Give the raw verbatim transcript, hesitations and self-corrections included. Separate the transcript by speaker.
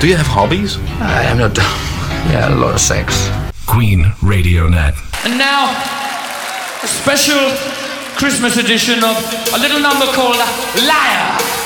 Speaker 1: Do you have hobbies?
Speaker 2: I am not. Yeah, a lot of sex.
Speaker 3: Queen Radio Net.
Speaker 4: And now, a special Christmas edition of a little number called Liar.